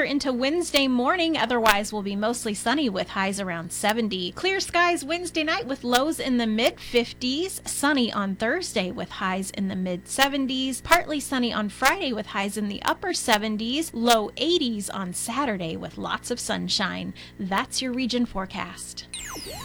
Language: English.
later into Wednesday morning. Otherwise, will be mostly sunny with highs around 70. Clear skies Wednesday night with lows in the mid-50s. Sunny on Thursday with highs in the mid-70s. Partly sunny on Friday with highs in the upper 70s. Low 80s on Saturday with lots of sunshine. That's your region forecast.